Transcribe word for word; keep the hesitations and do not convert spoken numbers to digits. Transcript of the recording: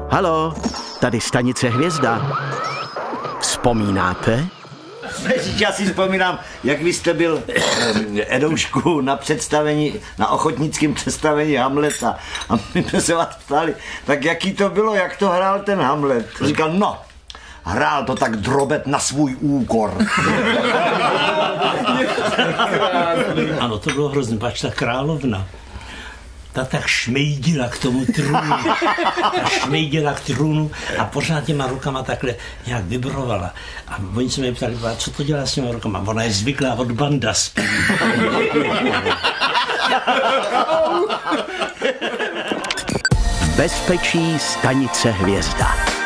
Halo, tady stanice Hvězda. Vzpomínáte? Já si vzpomínám, jak vy jste byl Edoušku na představení, na ochotnickém představení Hamleta. A my jsme se vás ptali, tak jaký to bylo, jak to hrál ten Hamlet? Říkal, no, hrál to tak drobet na svůj úkor. Ano, to bylo hrozně, pač ta královna. Ta tak šmejdila k tomu trůnu. Ta šmejdila k trůnu a pořád těma rukama takhle nějak vibrovala. A oni se mě ptali, co to dělá s těma rukama? Ona je zvyklá od bandasky. V bezpečí stanice Hvězda.